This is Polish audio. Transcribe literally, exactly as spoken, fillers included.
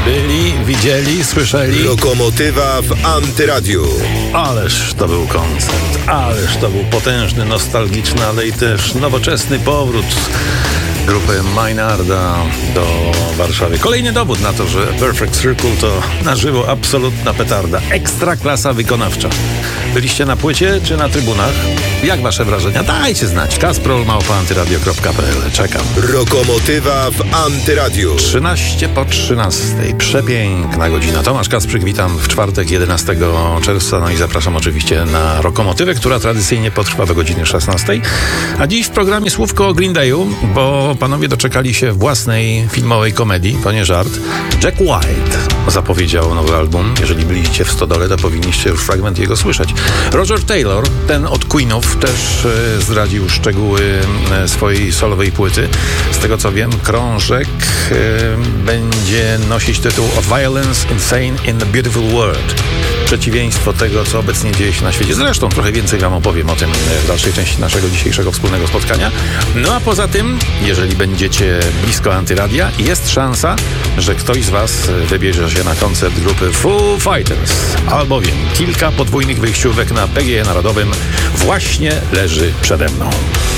byli, widzieli, słyszeli. Lokomotywa w Antyradiu. Ależ to był koncert, ależ to był potężny, nostalgiczny, ale i też nowoczesny powrót grupy Maynarda do Warszawy. Kolejny dowód na to, że Perfect Circle to na żywo absolutna petarda. Ekstra klasa wykonawcza. Byliście na płycie czy na trybunach? Jak wasze wrażenia? Dajcie znać. kasprol małpa antyradio kropka pe el. Czekam. Lokomotywa w Antyradiu. trzynaście po trzynastej. Przepiękna godzina. Tomasz Kasprzyk, witam w czwartek jedenastego czerwca. No i zapraszam oczywiście na Lokomotywę, która tradycyjnie potrwa do godziny szesnastej. A dziś w programie słówko o Green Dayu, bo panowie doczekali się własnej filmowej komedii, to nie żart. Jack White zapowiedział nowy album. Jeżeli byliście w Stodole, to powinniście już fragment jego słyszeć. Roger Taylor, ten od Queenów, też e, zdradził szczegóły e, swojej solowej płyty. Z tego co wiem, krążek e, będzie nosić tytuł Of Violence Insane in the Beautiful World. Przeciwieństwo tego, co obecnie dzieje się na świecie. Zresztą trochę więcej wam opowiem o tym w dalszej części naszego dzisiejszego wspólnego spotkania. No a poza tym, jeżeli będziecie blisko Antyradia, jest szansa, że ktoś z was wybierze się na koncert grupy Foo Fighters, albowiem kilka podwójnych wyjściówek na P G E Narodowym właśnie leży przede mną.